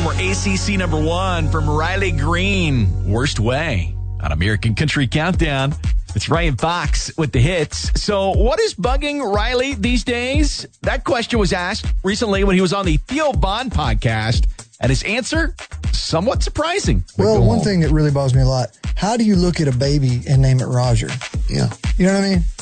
We're ACC number 1 from Riley Green. Worst Way on American Country Countdown. It's Ryan Fox with the hits. So what is bugging Riley these days? That question was asked recently when he was on the Theo Bond podcast. And his answer, somewhat surprising. Well, one thing that really bothers me a lot, how do you look at a baby and name it Roger? Yeah. You know what I mean?